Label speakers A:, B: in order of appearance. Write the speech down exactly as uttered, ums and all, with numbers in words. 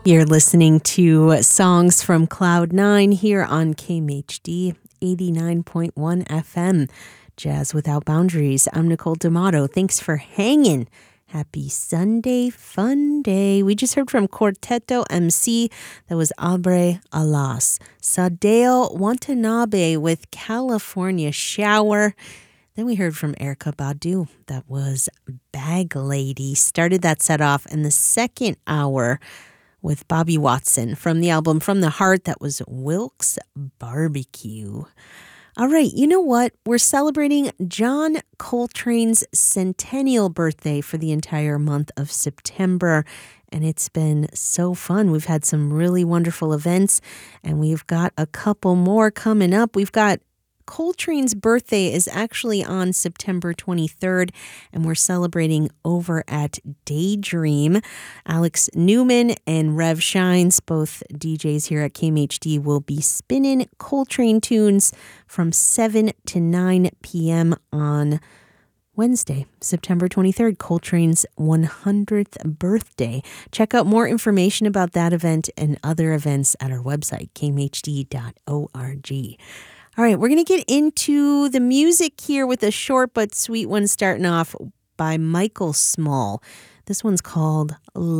A: You're listening to songs from Cloud nine here on K M H D eighty-nine point one F M. Jazz Without Boundaries. I'm Nicole D'Amato. Thanks for hanging. Happy Sunday fun day. We just heard from Quarteto M C. That was Abre Alas. Sadeo Watanabe with California Shower. Then we heard from Erykah Badu. That was Bag Lady. Started that set off in the second hour with Bobby Watson from the album From the Heart. That was Wilkes Barbecue. All right, you know what? We're celebrating John Coltrane's centennial birthday for the entire month of September, and it's been so fun. We've had some really wonderful events, and we've got a couple more coming up. We've got Coltrane's birthday is actually on September twenty-third, and we're celebrating over at Daydream. Alex Newman and Rev Shines, both D Js here at K M H D, will be spinning Coltrane tunes from seven to nine p.m. on Wednesday, September twenty-third, Coltrane's one hundredth birthday. Check out more information about that event and other events at our website, k m h d dot org. All right, we're going to get into the music here with a short but sweet one starting off by Michael Small. This one's called Love.